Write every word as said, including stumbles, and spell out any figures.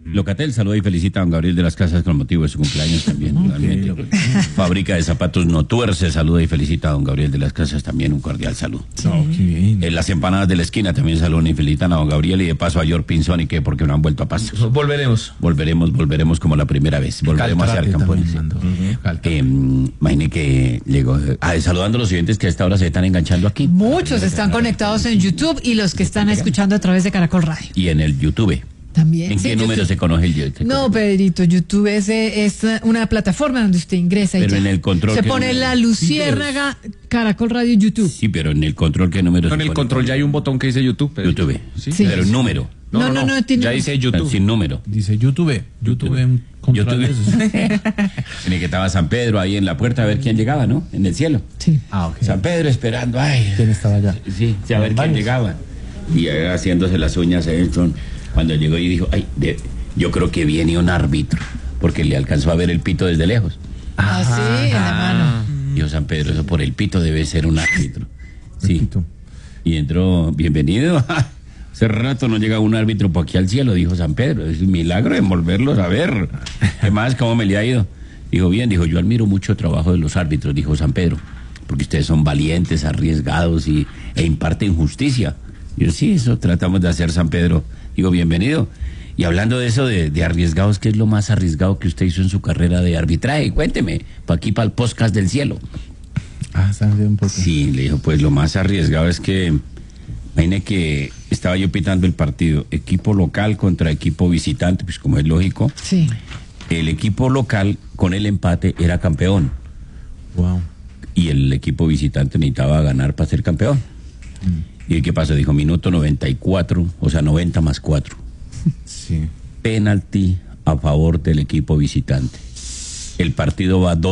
Locatel saluda y felicita a don Gabriel de las Casas con motivo de su cumpleaños también. Okay. Fábrica de Zapatos No Tuerce saluda y felicita a don Gabriel de las Casas también, un cordial saludo. Sí. Oh, qué bien. En las empanadas de la esquina también saludan y felicitan a don Gabriel, y de paso a George Pinzón, y que porque no han vuelto a Pasto. Volveremos. Volveremos, volveremos como la primera vez. Volveremos hacia el campo. Eh, imagine que llegó, ah, saludando a los oyentes que a esta hora se están enganchando aquí. Muchos están conectados en YouTube y los que están escuchando a través de Caracol Radio. Y en el YouTube. También. ¿En sí, qué número YouTube. se conoce el YouTube? No, Pedrito, YouTube es, es una plataforma donde usted ingresa y pero ya. en el control se pone número? la luciérnaga Caracol Radio YouTube. Sí, pero en el control, ¿qué número? En el control ya hay un botón que dice YouTube. Pero YouTube. ¿Sí? Sí. Pero el número. No, no, no, no, no tiene... Ya dice YouTube. Sin número. Dice YouTube. YouTube en control. YouTube. En el que estaba San Pedro ahí en la puerta a ver quién llegaba, ¿no? En el cielo. Sí. Ah, ok. San Pedro esperando, ay. ¿Quién estaba allá? Sí, sí, a ver quién llegaba. Y eh, haciéndose las uñas a Edson. Cuando llegó y dijo, ay, de, yo creo que viene un árbitro, porque le alcanzó a ver el pito desde lejos. Ah, sí, en la mano. Dijo San Pedro, eso por el pito debe ser un árbitro. Sí. El pito. Y entró, bienvenido. Hace rato no llega un árbitro por aquí al cielo, dijo San Pedro. Es un milagro en volverlos a ver. ¿Qué más? ¿Cómo me le ha ido? Dijo, bien, dijo, yo admiro mucho el trabajo de los árbitros, dijo San Pedro, porque ustedes son valientes, arriesgados y, e imparten justicia. Yo, sí, eso tratamos de hacer, San Pedro. Digo, bienvenido. Y hablando de eso de, de arriesgados, ¿qué es lo más arriesgado que usted hizo en su carrera de arbitraje? Cuénteme, para aquí, para el podcast del cielo. Ah, sabe un poco. Sí, le dijo, pues lo más arriesgado es que, imagine que estaba yo pitando el partido, equipo local contra equipo visitante, pues como es lógico. Sí. El equipo local con el empate era campeón. Wow. Y el equipo visitante necesitaba ganar para ser campeón. Mm. ¿Y qué pasó? Dijo, minuto noventa y cuatro, o sea, noventa más cuatro. Sí. Penalti a favor del equipo visitante. El partido va dos